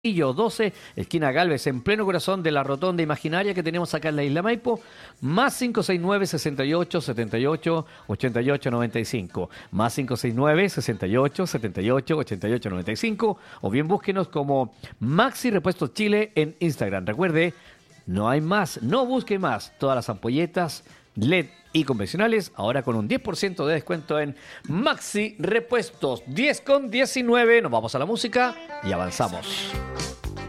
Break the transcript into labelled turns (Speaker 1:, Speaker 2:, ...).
Speaker 1: Trujillo 12, esquina Galvez, en pleno corazón de la rotonda imaginaria que tenemos acá en la isla Maipo, más 569-68-78-88-95, más 569-68-78-88-95, o bien búsquenos como Maxi Repuestos Chile en Instagram. Recuerde, no hay más, no busque más, todas las ampolletas LED y convencionales, ahora con un 10% de descuento en Maxi Repuestos. 10 con 19, nos vamos a la música y avanzamos.